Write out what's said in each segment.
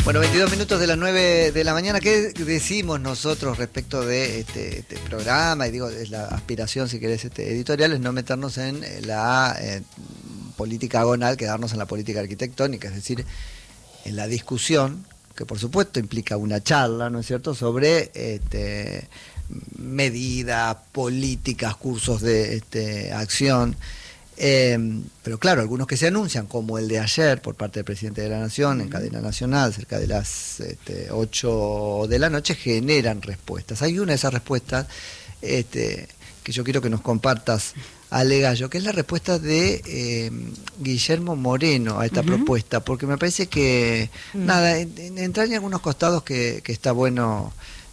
Bueno, 22 minutos de las 9 de la mañana. ¿Qué decimos nosotros respecto de este programa? Y digo, es la aspiración, si querés, editorial, es no meternos en la política agonal, quedarnos en la política arquitectónica, es decir, en la discusión, que por supuesto implica una charla, ¿no es cierto?, sobre medidas, políticas, cursos de acción. Pero claro, algunos que se anuncian, como el de ayer por parte del presidente de la Nación en cadena nacional, cerca de las 8 de la noche, generan respuestas. Hay una de esas respuestas que yo quiero que nos compartas, Ale Gallo, que es la respuesta de Guillermo Moreno a esta propuesta, porque me parece que nada, entraña algunos costados que está bueno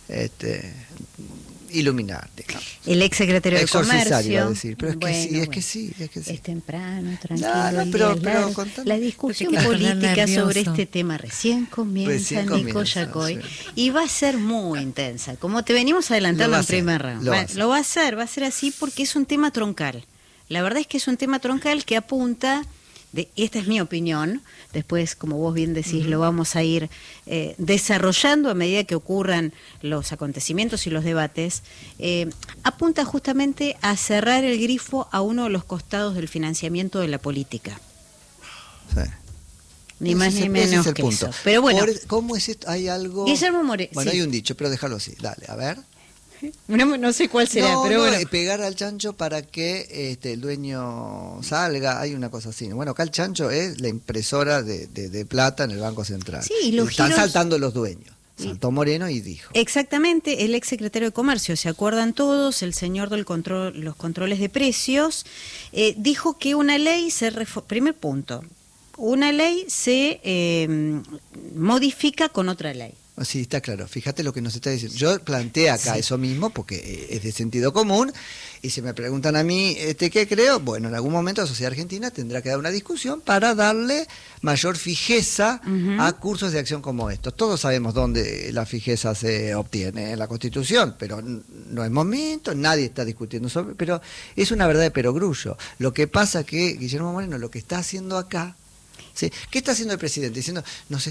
iluminar, digamos. El ex secretario de Comercio. Iba a decir, pero es que bueno, sí, es que sí, es que sí. Es temprano, tranquilo. No, pero la discusión política sobre este tema recién comienza, Nico Yacoy, sí. Y va a ser muy intensa, como te venimos adelantando en primer round. Lo va a ser así porque es un tema troncal. La verdad es que es un tema troncal que apunta, esta es mi opinión, después, como vos bien decís, lo vamos a ir desarrollando a medida que ocurran los acontecimientos y los debates, apunta justamente a cerrar el grifo a uno de los costados del financiamiento de la política. Sí. Ni más ni menos que eso. Pero bueno, ¿cómo es esto? ¿Hay algo? Guillermo Moreno. Bueno, sí. Hay un dicho, pero déjalo así. Dale, a ver. No sé cuál será, pero bueno. Pegar al chancho para que el dueño salga, hay una cosa así. Bueno, acá el chancho es la impresora de plata en el Banco Central. Sí, están saltando los dueños. Saltó Moreno y dijo. Exactamente, el ex secretario de Comercio, ¿se acuerdan todos? El señor del los controles de precios, dijo que una ley primer punto, una ley se modifica con otra ley. Sí, está claro. Fíjate lo que nos está diciendo. Yo planteé acá eso mismo porque es de sentido común y si me preguntan a mí qué creo, bueno, en algún momento la sociedad argentina tendrá que dar una discusión para darle mayor fijeza a cursos de acción como estos. Todos sabemos dónde la fijeza se obtiene, en la Constitución, pero no es momento, nadie está discutiendo sobre, pero es una verdad de perogrullo. Lo que pasa que Guillermo Moreno lo que está haciendo acá, ¿sí? ¿Qué está haciendo el presidente? Diciendo,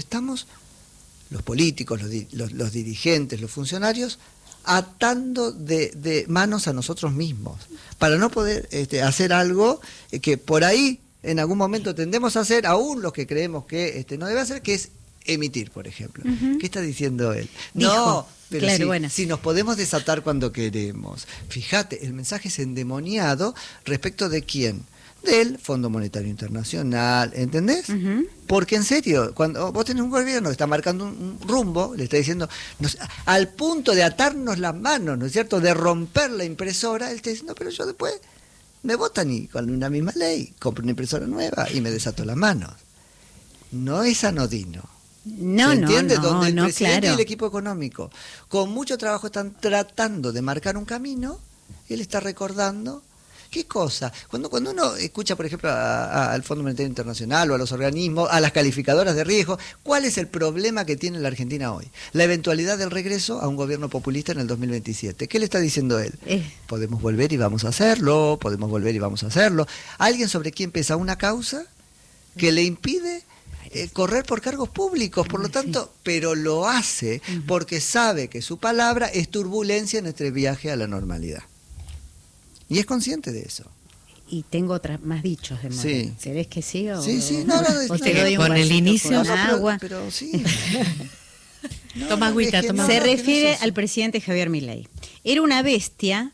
los políticos, los dirigentes, los funcionarios, atando de manos a nosotros mismos, para no poder hacer algo que por ahí en algún momento tendemos a hacer, aún los que creemos que no debe hacer, que es emitir, por ejemplo. ¿Qué está diciendo él? No, pero claro, si nos podemos desatar cuando queremos. Fíjate, el mensaje es endemoniado respecto de quién. Del Fondo Monetario Internacional, ¿entendés? Porque en serio, cuando vos tenés un gobierno que está marcando un rumbo, le está diciendo, al punto de atarnos las manos, ¿no es cierto?, de romper la impresora, él está diciendo, pero yo después me votan y con una misma ley, compro una impresora nueva y me desato las manos. No es anodino. No, ¿se entiende? Donde el presidente claro. y el equipo económico, con mucho trabajo, están tratando de marcar un camino, él está recordando. ¿Qué cosa? Cuando uno escucha, por ejemplo, al Fondo Monetario Internacional o a los organismos, a las calificadoras de riesgo, ¿cuál es el problema que tiene la Argentina hoy? La eventualidad del regreso a un gobierno populista en el 2027. ¿Qué le está diciendo él? Podemos volver y vamos a hacerlo, podemos volver y vamos a hacerlo. ¿Alguien sobre quien pesa una causa que le impide correr por cargos públicos? Por lo tanto, pero lo hace porque sabe que su palabra es turbulencia en este viaje a la normalidad. Y es consciente de eso. Y tengo más dichos de Moreno. Sí. ¿Querés que siga? Sí, o te doy un con el inicio con agua. Pero sí. Toma agüita, toma. Se refiere al presidente Javier Milei. Era una bestia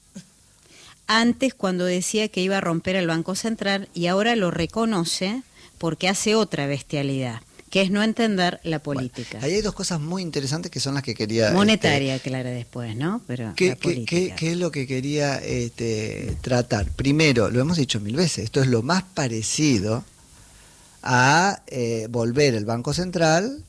antes cuando decía que iba a romper el Banco Central y ahora lo reconoce porque hace otra bestialidad, que es no entender la política. Bueno, ahí hay dos cosas muy interesantes que son las que quería... Monetaria, claro, después, ¿no? Pero la política. ¿Qué es lo que quería tratar? Primero, lo hemos dicho 1000 veces, esto es lo más parecido a volver el Banco Central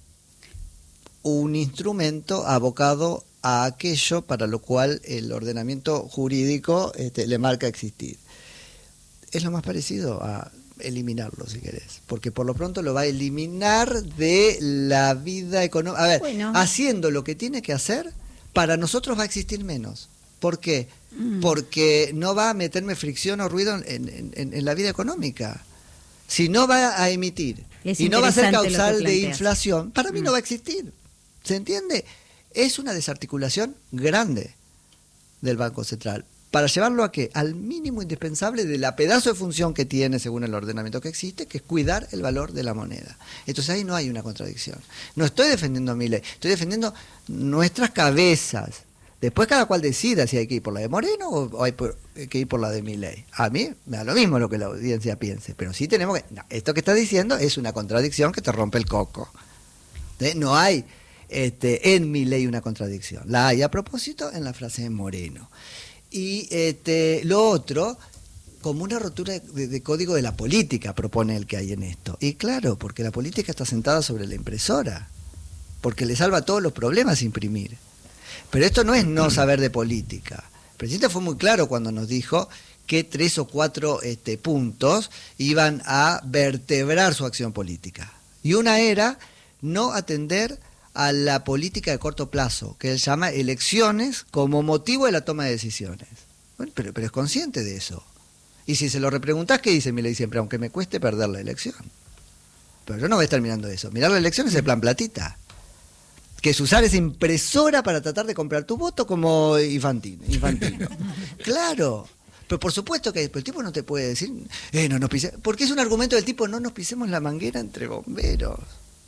un instrumento abocado a aquello para lo cual el ordenamiento jurídico le marca existir. Es lo más parecido a eliminarlo, si querés, porque por lo pronto lo va a eliminar de la vida económica. A ver, haciendo lo que tiene que hacer, para nosotros va a existir menos. ¿Por qué? Porque no va a meterme fricción o ruido en la vida económica. si no va a emitir y no va a ser causal de inflación, para mí no va a existir. ¿Se entiende? Es una desarticulación grande del Banco Central. ¿Para llevarlo a qué? Al mínimo indispensable de la pedazo de función que tiene según el ordenamiento que existe, que es cuidar el valor de la moneda. Entonces ahí no hay una contradicción. No estoy defendiendo a Milei, estoy defendiendo nuestras cabezas. Después cada cual decida si hay que ir por la de Moreno o hay que ir por la de Milei. A mí me da lo mismo lo que la audiencia piense, pero sí tenemos que... No, esto que está diciendo es una contradicción que te rompe el coco. No hay en Milei una contradicción. La hay a propósito en la frase de Moreno. Y lo otro, como una rotura de código de la política, propone el que hay en esto. Y claro, porque la política está sentada sobre la impresora, porque le salva todos los problemas imprimir. Pero esto no es no saber de política. El presidente fue muy claro cuando nos dijo que 3 o 4 puntos iban a vertebrar su acción política. Y una era no atender a la política de corto plazo, que él llama elecciones como motivo de la toma de decisiones. Bueno, pero es consciente de eso. Y si se lo repreguntás, ¿qué dice Milei siempre? Aunque me cueste perder la elección. Pero yo no voy a estar mirando eso. Mirar la elección es el plan platita. Que es usar esa impresora para tratar de comprar tu voto como infantino. Claro. Pero por supuesto que el tipo no te puede decir, no nos pisemos. Porque es un argumento del tipo, no nos pisemos la manguera entre bomberos.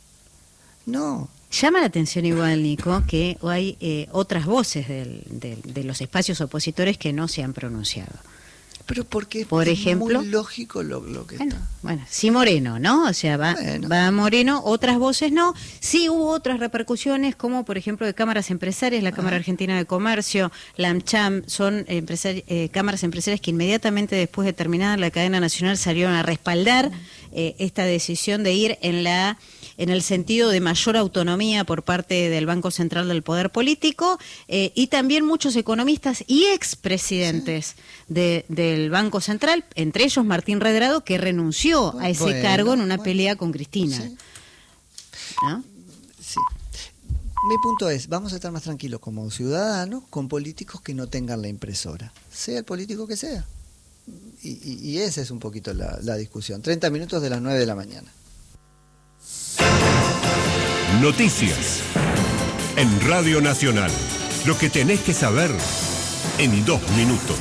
No. Llama la atención igual, Nico, que hay otras voces de los espacios opositores que no se han pronunciado. Pero porque por ejemplo, muy lógico lo que está. Bueno, sí Moreno, ¿no? O sea, va Moreno, otras voces no. Sí hubo otras repercusiones, como por ejemplo de cámaras empresarias, la Cámara Argentina de Comercio, la AmCham, son cámaras empresarias que inmediatamente después de terminar la cadena nacional salieron a respaldar esta decisión de ir en el sentido de mayor autonomía por parte del Banco Central del Poder Político, y también muchos economistas y expresidentes del Banco Central, entre ellos Martín Redrado, que renunció a ese cargo en una pelea con Cristina. Sí. ¿No? Sí. Mi punto es, vamos a estar más tranquilos como ciudadanos con políticos que no tengan la impresora, sea el político que sea. Y esa es un poquito la discusión. 30 minutos de las 9 de la mañana. Noticias en Radio Nacional. Lo que tenés que saber en 2 minutos.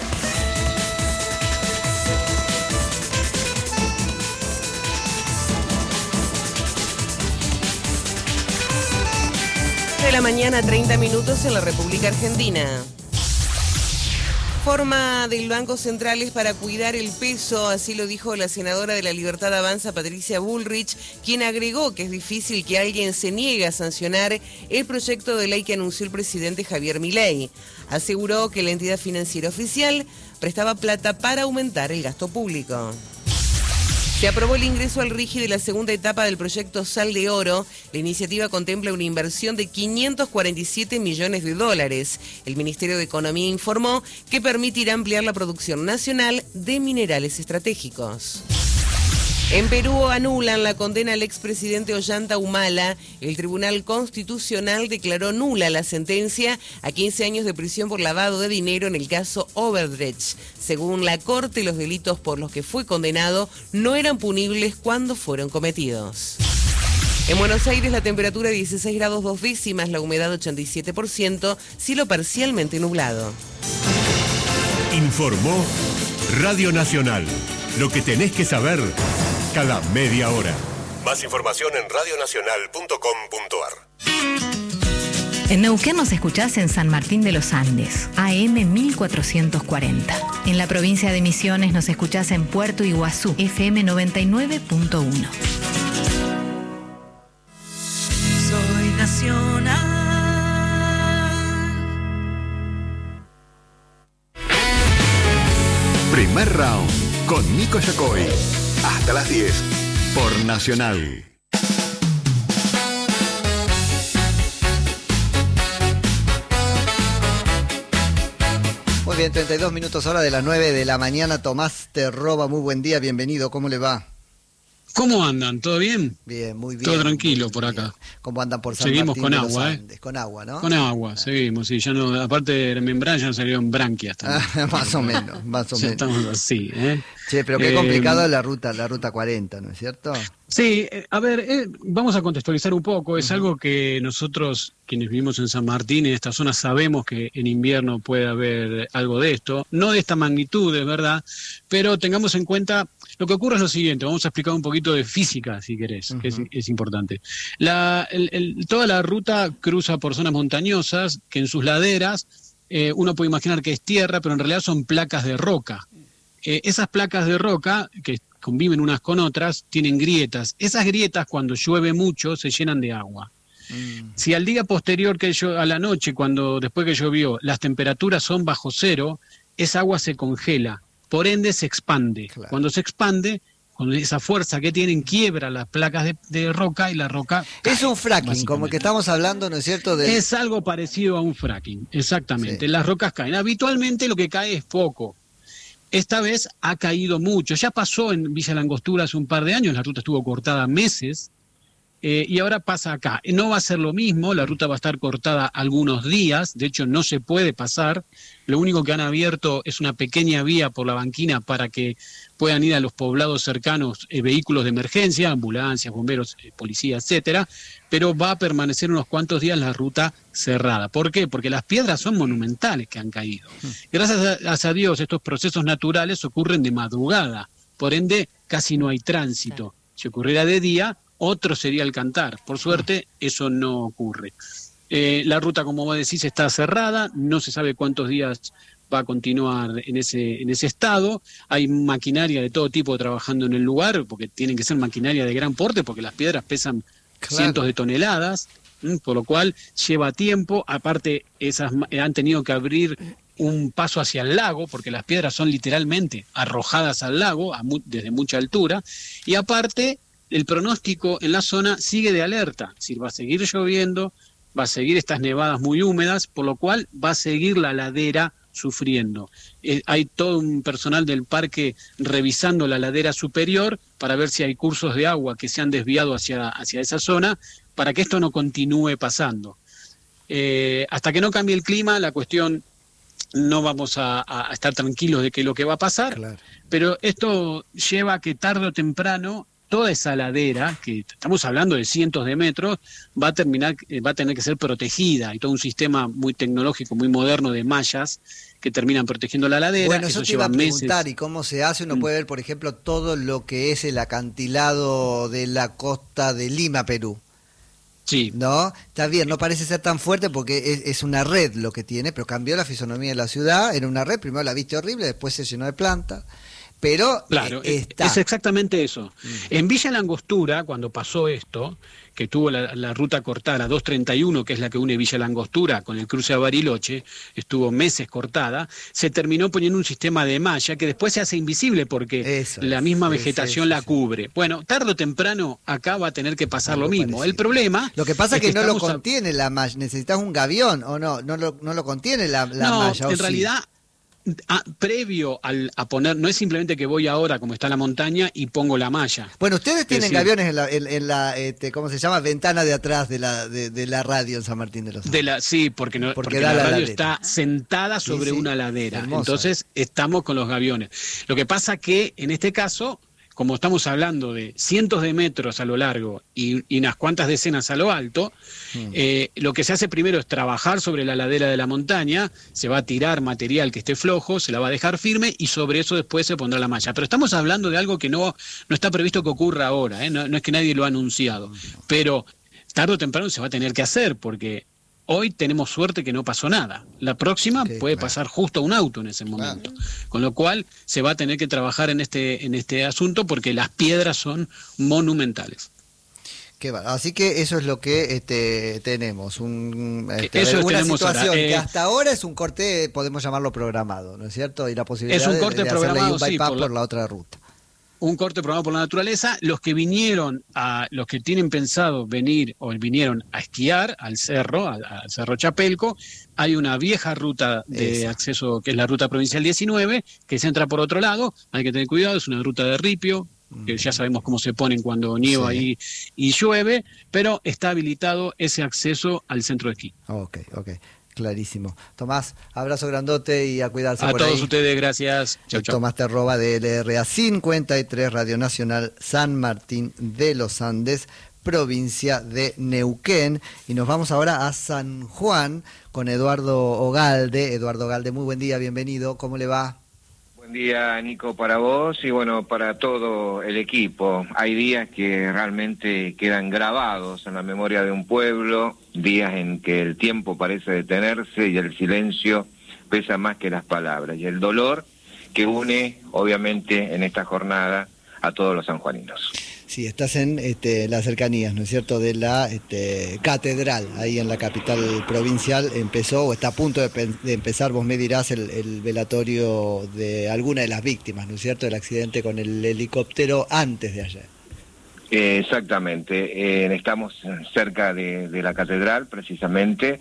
De la mañana, 30 minutos en la República Argentina. Forma del Banco Central es para cuidar el peso, así lo dijo la senadora de la Libertad Avanza, Patricia Bullrich, quien agregó que es difícil que alguien se niegue a sancionar el proyecto de ley que anunció el presidente Javier Milei. Aseguró que la entidad financiera oficial prestaba plata para aumentar el gasto público. Se aprobó el ingreso al RIGI de la segunda etapa del proyecto Sal de Oro. La iniciativa contempla una inversión de $547 millones. El Ministerio de Economía informó que permitirá ampliar la producción nacional de minerales estratégicos. En Perú anulan la condena al expresidente Ollanta Humala. El Tribunal Constitucional declaró nula la sentencia a 15 años de prisión por lavado de dinero en el caso Odebrecht. Según la Corte, los delitos por los que fue condenado no eran punibles cuando fueron cometidos. En Buenos Aires la temperatura 16 grados 2 décimas, la humedad 87%, cielo parcialmente nublado. Informó Radio Nacional. Lo que tenés que saber cada media hora. Más información en radionacional.com.ar. En Neuquén nos escuchás en San Martín de los Andes, AM 1440. En la provincia de Misiones nos escuchás en Puerto Iguazú, FM 99.1. Soy nacional. Primer round con Nico Yacoy. Hasta las 10 por Nacional. Muy bien, 32 minutos hora de las 9 de la mañana. Tomás te roba, muy buen día, bienvenido, ¿cómo le va? ¿Cómo andan? ¿Todo bien? Bien, muy bien. Todo tranquilo por acá. ¿Cómo andan por San Seguimos Martín con de agua, los Andes? Con agua, ¿no? Con agua, seguimos, sí. Ya no, aparte de la membrana, ya salieron branquias también. Más o menos. Ya estamos así, ¿eh? Sí, pero qué complicado la ruta 40, ¿no es cierto? Sí, a ver, vamos a contextualizar un poco. Es algo que nosotros, quienes vivimos en San Martín, en esta zona, sabemos que en invierno puede haber algo de esto. No de esta magnitud, es verdad, pero tengamos en cuenta, lo que ocurre es lo siguiente. Vamos a explicar un poquito de física, si querés, que es importante. Toda la ruta cruza por zonas montañosas, que en sus laderas uno puede imaginar que es tierra, pero en realidad son placas de roca. Esas placas de roca, que conviven unas con otras, tienen grietas. Esas grietas, cuando llueve mucho, se llenan de agua. Si al día posterior, a la noche, después que llovió, las temperaturas son bajo cero, esa agua se congela, por ende se expande. Claro. Cuando se expande, con esa fuerza que tienen, quiebra las placas de roca y la roca cae. Es un fracking, como que estamos hablando, ¿no es cierto? Es algo parecido a un fracking, exactamente. Sí. Las rocas caen. Habitualmente lo que cae es poco. Esta vez ha caído mucho. Ya pasó en Villa Langostura hace un par de años, la ruta estuvo cortada meses, y ahora pasa acá. No va a ser lo mismo, la ruta va a estar cortada algunos días, de hecho no se puede pasar. Lo único que han abierto es una pequeña vía por la banquina para que puedan ir a los poblados cercanos vehículos de emergencia, ambulancias, bomberos, policía, etcétera, pero va a permanecer unos cuantos días la ruta cerrada. ¿Por qué? Porque las piedras son monumentales que han caído. Gracias a Dios, estos procesos naturales ocurren de madrugada, por ende casi no hay tránsito. Si ocurriera de día, otro sería el cantar. Por suerte, eso no ocurre. La ruta, como vos decís, está cerrada, no se sabe cuántos días va a continuar en ese estado. Hay maquinaria de todo tipo trabajando en el lugar, porque tienen que ser maquinaria de gran porte, porque las piedras pesan cientos de toneladas, por lo cual lleva tiempo. Aparte, esas han tenido que abrir un paso hacia el lago, porque las piedras son literalmente arrojadas al lago desde mucha altura, y aparte el pronóstico en la zona sigue de alerta, es decir, va a seguir lloviendo, va a seguir estas nevadas muy húmedas, por lo cual va a seguir la ladera sufriendo. Hay todo un personal del parque revisando la ladera superior para ver si hay cursos de agua que se han desviado hacia esa zona, para que esto no continúe pasando. Hasta que no cambie el clima, la cuestión, no vamos a estar tranquilos de qué es lo que va a pasar, claro. Pero esto lleva a que tarde o temprano toda esa ladera, que estamos hablando de cientos de metros, va a tener que ser protegida. Hay todo un sistema muy tecnológico, muy moderno de mallas que terminan protegiendo la ladera. Bueno, eso te iba a preguntar, ¿y cómo se hace? Uno puede ver, por ejemplo, todo lo que es el acantilado de la costa de Lima, Perú. Sí. ¿No? Está bien, no parece ser tan fuerte porque es una red lo que tiene, pero cambió la fisonomía de la ciudad. Era una red, primero la viste horrible, después se llenó de plantas. Pero claro, es exactamente eso. En Villa Langostura, cuando pasó esto, que tuvo la ruta cortada, la 231, que es la que une Villa Langostura con el cruce a Bariloche, estuvo meses cortada, se terminó poniendo un sistema de malla que después se hace invisible porque la misma vegetación la cubre. Bueno, tarde o temprano acá va a tener que pasar lo mismo. El problema... Lo que pasa es que no lo contiene la malla, necesitas un gavión, ¿o no? No lo contiene la malla. En realidad... previo a poner, no es simplemente que voy ahora como está la montaña y pongo la malla. Bueno, ustedes tienen gaviones en la ¿cómo se llama? Ventana de atrás de la radio en San Martín de los Andes. Sí, porque la radio está sentada sobre una ladera. Hermosa. Entonces estamos con los gaviones. Lo que pasa que en este caso, como estamos hablando de cientos de metros a lo largo y unas cuantas decenas a lo alto, lo que se hace primero es trabajar sobre la ladera de la montaña, se va a tirar material que esté flojo, se la va a dejar firme y sobre eso después se pondrá la malla. Pero estamos hablando de algo que no está previsto que ocurra ahora, no es que nadie lo ha anunciado, pero tarde o temprano se va a tener que hacer porque... Hoy tenemos suerte que no pasó nada. La próxima puede pasar justo un auto en ese momento. Con lo cual se va a tener que trabajar en este asunto porque las piedras son monumentales. Así que eso es lo que tenemos. Una situación que hasta ahora es un corte, podemos llamarlo programado, ¿no es cierto? Y la posibilidad es un corte de programado, hacerle un bypass por la otra ruta. Un corte programado por la naturaleza. Los que tienen pensado venir o vinieron a esquiar al Cerro Chapelco, hay una vieja ruta de acceso que es la ruta provincial 19, que se entra por otro lado, hay que tener cuidado, es una ruta de ripio, que ya sabemos cómo se ponen cuando nieva ahí y llueve, pero está habilitado ese acceso al centro de esquí. Ok. Clarísimo. Tomás, abrazo grandote y a cuidarse a por todos ahí. Ustedes, gracias. Chau. Tomás Terroba de LRA 53, Radio Nacional San Martín de los Andes, provincia de Neuquén. Y nos vamos ahora a San Juan con Eduardo Ogalde. Eduardo Ogalde, muy buen día, bienvenido. ¿Cómo le va? Buen día, Nico, para vos y bueno, para todo el equipo. Hay días que realmente quedan grabados en la memoria de un pueblo, días en que el tiempo parece detenerse y el silencio pesa más que las palabras, y el dolor que une, obviamente, en esta jornada a todos los sanjuaninos. Sí, estás en las cercanías, ¿no es cierto?, de la catedral, ahí en la capital provincial. Empezó o está a punto de empezar, vos me dirás, el velatorio de alguna de las víctimas, ¿no es cierto?, del accidente con el helicóptero antes de ayer. Exactamente, estamos cerca de la catedral, precisamente,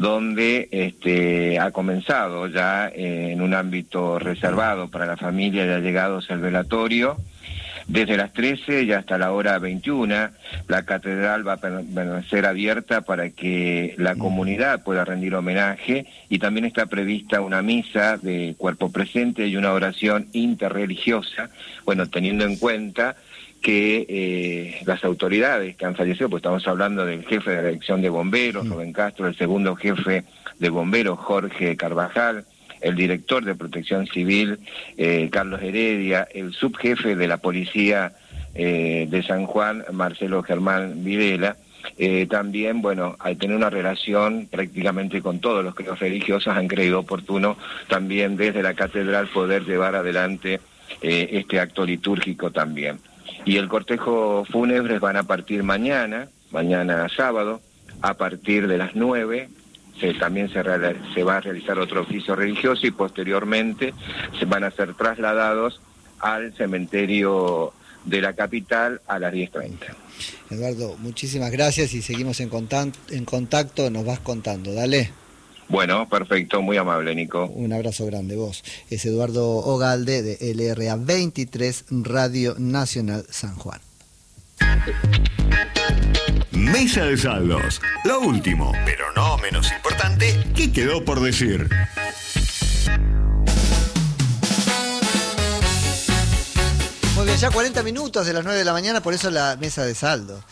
donde ha comenzado ya en un ámbito reservado para la familia y allegados el velatorio. Desde las 13 y hasta la hora 21, la catedral va a permanecer abierta para que la comunidad pueda rendir homenaje, y también está prevista una misa de cuerpo presente y una oración interreligiosa, bueno, teniendo en cuenta que las autoridades que han fallecido, pues estamos hablando del jefe de la dirección de bomberos, Rubén Castro, el segundo jefe de bomberos, Jorge Carvajal, el director de Protección Civil, Carlos Heredia, el subjefe de la Policía de San Juan, Marcelo Germán Videla. También, bueno, al tener una relación prácticamente con todos los credos religiosos, han creído oportuno también desde la catedral poder llevar adelante este acto litúrgico también. Y el cortejo fúnebre van a partir mañana sábado, a partir de las 9, también se va a realizar otro oficio religioso, y posteriormente se van a ser trasladados al cementerio de la capital a las 10:30. Eduardo, muchísimas gracias y seguimos en contacto, nos vas contando, dale. Bueno, perfecto, muy amable, Nico. Un abrazo grande, vos. Es Eduardo Ogalde de LRA 23, Radio Nacional San Juan. Mesa de saldos. Lo último, pero no menos importante, ¿qué quedó por decir? Muy bien, ya 40 minutos de las 9 de la mañana, por eso la mesa de saldo.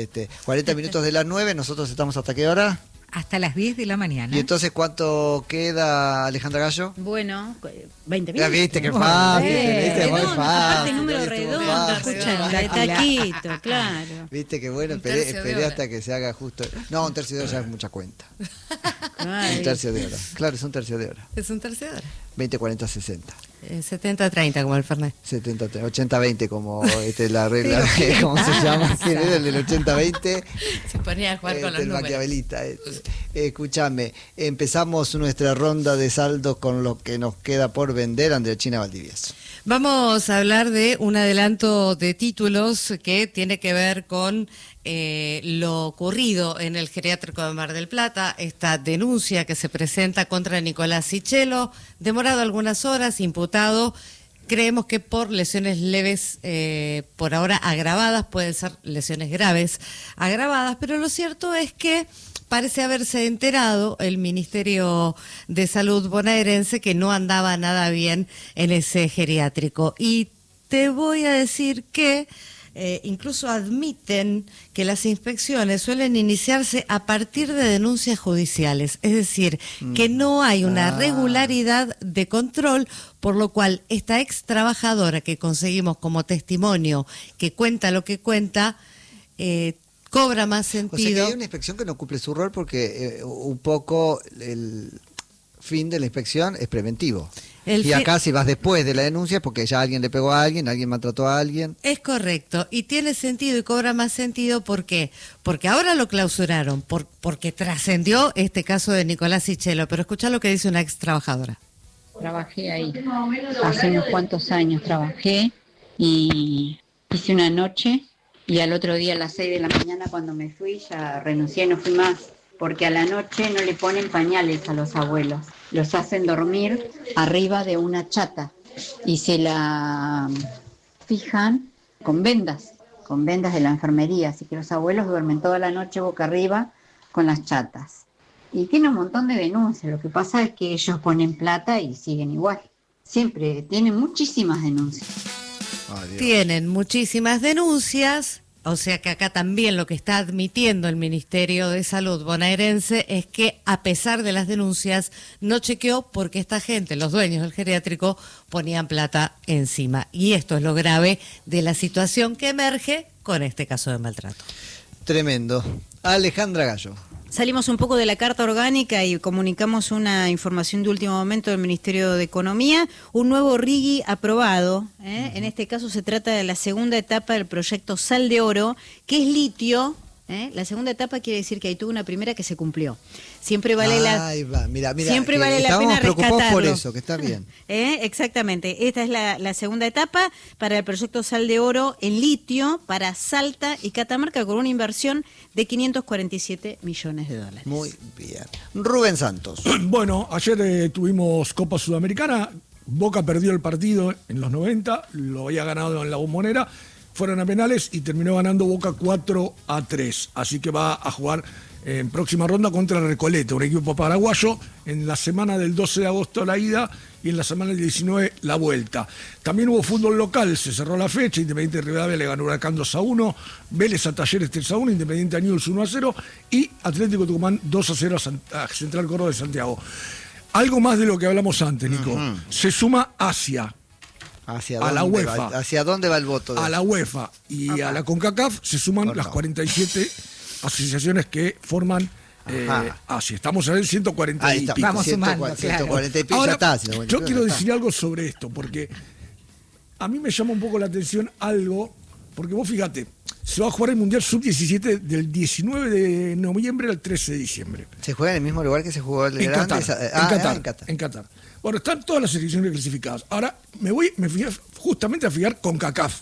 40 minutos de las 9, nosotros estamos ¿hasta qué hora? Hasta las 10 de la mañana. ¿Y entonces cuánto queda, Alejandra Gallo? Bueno, 20 minutos. Ya viste que fácil, viste, muy fácil. Aparte número redondo, escucha, de taquito, claro. Viste que bueno, esperé hasta que se haga justo. No, un tercio de hora ya es mucha cuenta. Un tercio de hora. Claro, es un tercio de hora. Es un tercio de hora. 20, 40, 60. 70-30 como el Fernet. 80-20 como la regla, ¿cómo se llama? ¿Quién era el del 80-20? Se ponía a jugar con los el números. maquiavelita. Escúchame, empezamos nuestra ronda de saldos con lo que nos queda por vender. Andreachina Valdivieso. Vamos a hablar de un adelanto de títulos que tiene que ver con lo ocurrido en el geriátrico de Mar del Plata, esta denuncia que se presenta contra Nicolás Sichelo, demorado algunas horas, imputado, creemos que por lesiones leves, por ahora agravadas, pueden ser lesiones graves agravadas, pero lo cierto es que parece haberse enterado el Ministerio de Salud bonaerense que no andaba nada bien en ese geriátrico. Y te voy a decir que incluso admiten que las inspecciones suelen iniciarse a partir de denuncias judiciales, es decir, que no hay una regularidad de control, por lo cual esta ex trabajadora que conseguimos como testimonio, que cuenta lo que cuenta, cobra más sentido. O sea que hay una inspección que no cumple su rol porque un poco el fin de la inspección es preventivo. Y acá si vas después de la denuncia porque ya alguien le pegó a alguien maltrató a alguien. Es correcto, y tiene sentido y cobra más sentido. ¿Por qué? Porque ahora lo clausuraron, porque trascendió este caso de Nicolás Sichelo. Pero escuchá lo que dice una ex trabajadora. Trabajé ahí, hace unos cuantos años trabajé y hice una noche y al otro día a las 6 de la mañana cuando me fui ya renuncié y no fui más. Porque a la noche no le ponen pañales a los abuelos, los hacen dormir arriba de una chata y se la fijan con vendas de la enfermería, así que los abuelos duermen toda la noche boca arriba con las chatas. Y tiene un montón de denuncias, lo que pasa es que ellos ponen plata y siguen igual. Siempre tienen muchísimas denuncias. Tienen muchísimas denuncias, o sea que acá también lo que está admitiendo el Ministerio de Salud bonaerense es que a pesar de las denuncias no chequeó porque esta gente, los dueños del geriátrico, ponían plata encima. Y esto es lo grave de la situación que emerge con este caso de maltrato. Tremendo. Alejandra Gallo. Salimos un poco de la Carta Orgánica y comunicamos una información de último momento del Ministerio de Economía, un nuevo RIGI aprobado, en este caso se trata de la segunda etapa del proyecto Sal de Oro, que es litio. La segunda etapa quiere decir que ahí tuvo una primera que se cumplió. Siempre vale mira, siempre vale la pena rescatarlo. Por eso, que está bien. Exactamente. Esta es la segunda etapa para el proyecto Sal de Oro en litio para Salta y Catamarca con una inversión de $547 millones. Muy bien. Rubén Santos. Bueno, ayer tuvimos Copa Sudamericana. Boca perdió el partido en los 90, lo había ganado en la Bombonera. Fueron a penales y terminó ganando Boca 4-3. Así que va a jugar en próxima ronda contra Recoleta, un equipo paraguayo, en la semana del 12 de agosto la ida y en la semana del 19 la vuelta. También hubo fútbol local, se cerró la fecha, Independiente Rivadavia le ganó Huracán 2-1, Vélez a Talleres 3-1, Independiente a Newell's 1-0 y Atlético Tucumán 2-0 a Central Córdoba de Santiago. Algo más de lo que hablamos antes, Nico. Se suma Asia. A la UEFA. ¿Hacia dónde va el voto? A la UEFA y a la CONCACAF se suman las 47 asociaciones que forman Asia. Estamos en el 140 y pico. Vamos sumando, 140 y pico. Ahora, ya está. yo quiero decir algo sobre esto, porque a mí me llama un poco la atención algo, porque vos fíjate, se va a jugar el Mundial Sub-17 del 19 de noviembre al 13 de diciembre. ¿Se juega en el mismo lugar que se jugó el grande? En Qatar. Bueno, están todas las selecciones clasificadas. Ahora me fui justamente a fijar con CONCACAF.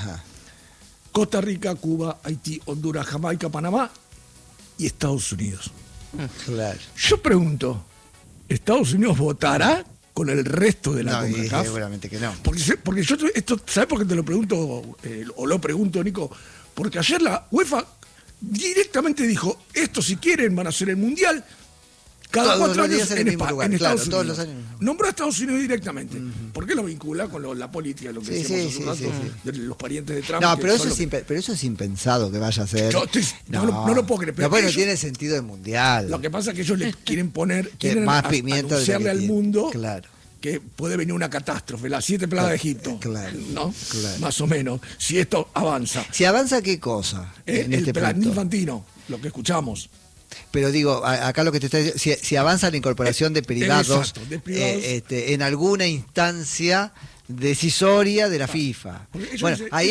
Costa Rica, Cuba, Haití, Honduras, Jamaica, Panamá y Estados Unidos. Claro. Yo pregunto, ¿Estados Unidos votará con el resto de la CONCACAF? Seguramente que no. Porque yo esto, ¿sabes por qué te lo pregunto? O lo pregunto, Nico. Porque ayer la UEFA directamente dijo, esto si quieren van a hacer el Mundial cada 4 años en Estados Unidos. Nombró a Estados Unidos directamente. ¿Por qué lo vincula con la política, lo que decíamos hace un rato, de los parientes de Trump? No, pero eso es impensado que vaya a ser. No lo puedo creer. Pero bueno, tiene sentido el Mundial. Lo que pasa es que ellos le quieren más pimienta anunciarle al mundo claro. que puede venir una catástrofe, las 7 plagas de Egipto. Claro. ¿No? Claro. Más o menos. Si esto avanza. ¿Si avanza qué cosa? El plan infantino, lo que escuchamos. Pero digo, acá lo que te está diciendo, si avanza la incorporación de privados, en alguna instancia decisoria de la FIFA. Bueno, ahí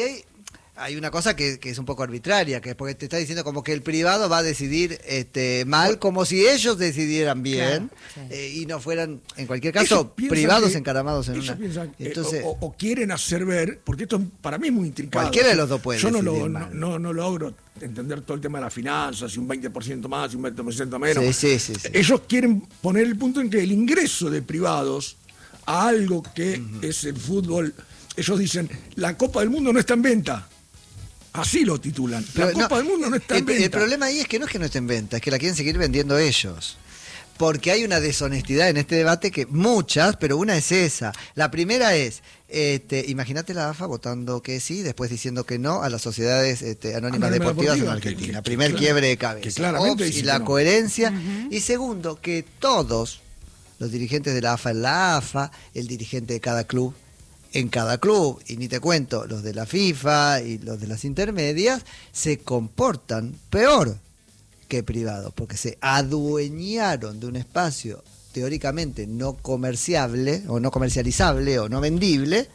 hay una cosa que es un poco arbitraria, que es porque te está diciendo como que el privado va a decidir mal, como si ellos decidieran bien, y no fueran, en cualquier caso, privados encaramados en una. Entonces, o quieren hacer ver, porque esto para mí es muy intrincado. Cualquiera de los dos puede. Yo no logro entender todo el tema de las finanzas, si un 20% más, si un 20% menos. Sí. Ellos quieren poner el punto en que el ingreso de privados a algo que es el fútbol, ellos dicen, la Copa del Mundo no está en venta. Así lo titulan. La Copa del Mundo no está en venta. El problema ahí es que no esté en venta, es que la quieren seguir vendiendo ellos. Porque hay una deshonestidad en este debate que muchas, pero una es esa. La primera es, imagínate la AFA votando que sí, después diciendo que no a las sociedades anónimas deportivas en Argentina. Primer quiebre de cabeza. Que claramente y la coherencia. Y segundo, que todos los dirigentes de la AFA en la AFA, el dirigente de cada club en cada club, y ni te cuento, los de la FIFA y los de las intermedias, se comportan peor que privados, porque se adueñaron de un espacio teóricamente no comerciable, o no comercializable, o no vendible,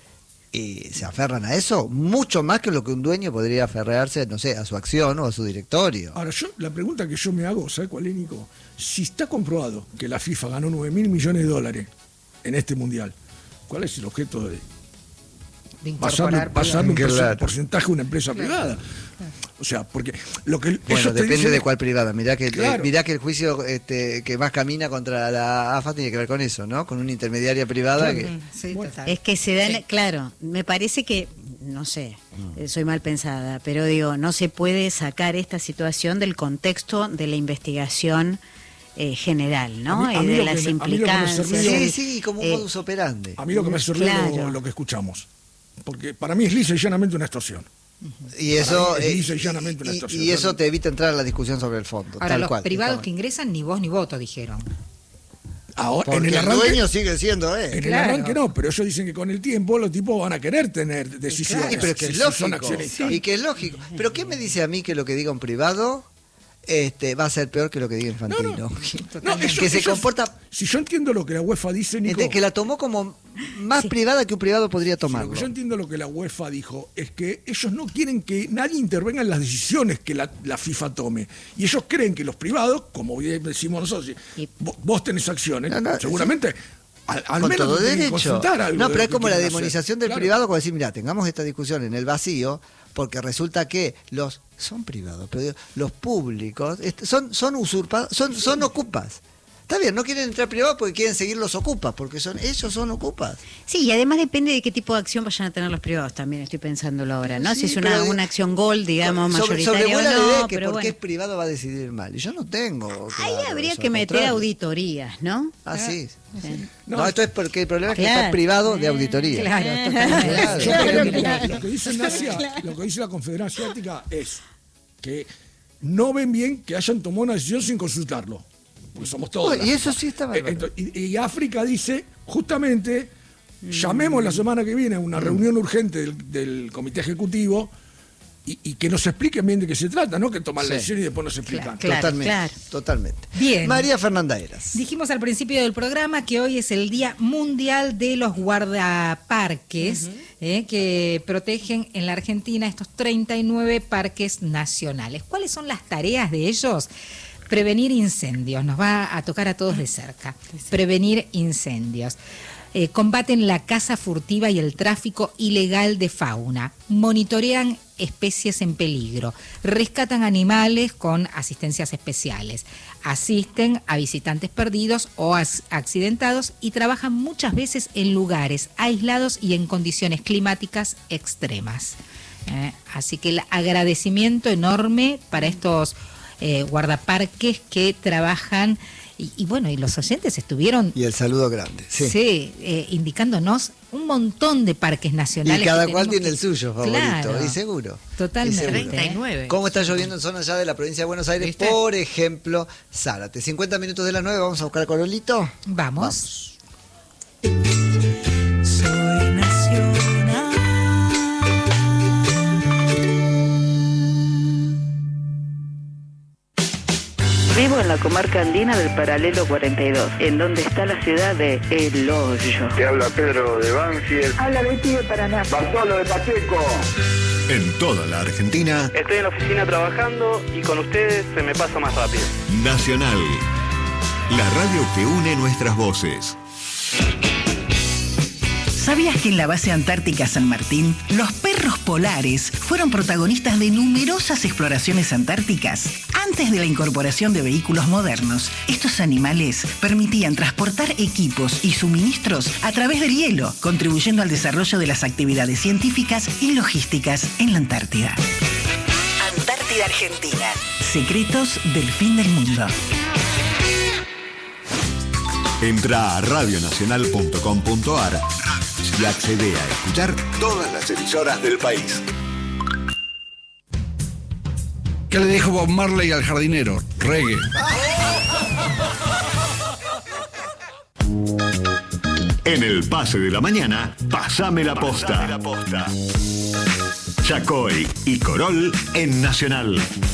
y se aferran a eso mucho más que lo que un dueño podría aferrarse, no sé, a su acción o a su directorio. Ahora, la pregunta que yo me hago, ¿sabes cuál es, Nico? Si está comprobado que la FIFA ganó $9.000 millones en este Mundial, ¿cuál es el objeto de pasarle un porcentaje a una empresa privada? O sea, porque lo que ellos depende dicen, de cuál privada. Mirá que el juicio que más camina contra la AFA tiene que ver con eso, ¿no? Con una intermediaria privada. Es que se dan, claro, me parece que no sé, soy mal pensada, pero digo, no se puede sacar esta situación del contexto de la investigación general, ¿no? A mí de las implicancias. Sí, como un modus operandi. A mí lo que me hace ruido lo que escuchamos. Porque para mí es lisa y llanamente una extorsión. Y eso, y eso te evita entrar a la discusión sobre el fondo. Ahora, tal los cual, privados que ingresan ni voz ni voto, dijeron. Ahora, porque en el dueño sigue siendo En el arranque no, pero ellos dicen que con el tiempo los tipos van a querer tener decisiones. Pero que es lógico. Y que es lógico. Pero ¿qué me dice a mí que lo que diga un privado va a ser peor que lo que diga Infantino? Que se comporta... Si yo entiendo lo que la UEFA dice, Nico... que la tomó como más privada que un privado podría tomarlo. Lo que yo entiendo lo que la UEFA dijo es que ellos no quieren que nadie intervenga en las decisiones que la FIFA tome. Y ellos creen que los privados, como bien decimos nosotros, vos tenés acciones, seguramente... Al con menos todo derecho. Algo pero es como la demonización del privado, como decir, mira, tengamos esta discusión en el vacío, porque resulta que son privados, pero los públicos son usurpados, son ocupas. Está bien, no quieren entrar privados porque quieren seguir los ocupas, porque ellos son ocupas. Sí, y además depende de qué tipo de acción vayan a tener los privados también, estoy pensándolo ahora, ¿no? Si es una acción gold, digamos, mayoritaria o no, pero porque es privado va a decidir mal. Y yo no tengo. Ahí habría que meter auditorías, ¿no? Sí. No, esto es porque el problema es que está privado de auditoría. Claro. Lo que dice lo que dice la Confederación Asiática es que no ven bien que hayan tomado una decisión sin consultarlo. Porque somos todos. Y eso sí está mal. Y África dice, justamente, llamemos la semana que viene a una reunión urgente del Comité Ejecutivo y que nos expliquen bien de qué se trata, ¿no? Que toman la decisión y después nos explican. Totalmente. Bien. María Fernanda Heras. Dijimos al principio del programa que hoy es el Día Mundial de los Guardaparques, que protegen en la Argentina estos 39 parques nacionales. ¿Cuáles son las tareas de ellos? Prevenir incendios, nos va a tocar a todos de cerca. Prevenir incendios. Combaten la caza furtiva y el tráfico ilegal de fauna. Monitorean especies en peligro. Rescatan animales con asistencias especiales. Asisten a visitantes perdidos o accidentados y trabajan muchas veces en lugares aislados y en condiciones climáticas extremas. Así que el agradecimiento enorme para estos guardaparques que trabajan y bueno, y los oyentes estuvieron... Y el saludo grande. Sí, indicándonos un montón de parques nacionales. Y cada cual tiene el suyo favorito, y seguro. Totalmente. 39. ¿Cómo está lloviendo en zonas ya de la provincia de Buenos Aires? ¿Viste? Por ejemplo, Zárate. 50 minutos de las 9, ¿vamos a buscar a Corolito? Vamos. Soy nacional. Vivo en la comarca andina del Paralelo 42, en donde está la ciudad de El Hoyo. Te habla Pedro de Banfield. Habla Betty de Paraná. Bartolo de Pacheco. En toda la Argentina. Estoy en la oficina trabajando y con ustedes se me pasa más rápido. Nacional. La radio que une nuestras voces. ¿Sabías que en la base antártica San Martín, los perros polares fueron protagonistas de numerosas exploraciones antárticas? Antes de la incorporación de vehículos modernos, estos animales permitían transportar equipos y suministros a través del hielo, contribuyendo al desarrollo de las actividades científicas y logísticas en la Antártida. Antártida Argentina. Secretos del fin del mundo. Entra a radionacional.com.ar y accede a escuchar todas las emisoras del país. ¿Qué le dijo Bob Marley al jardinero? Reggae. En el pase de la mañana, pasame la posta. Chacoy y Corol en Nacional.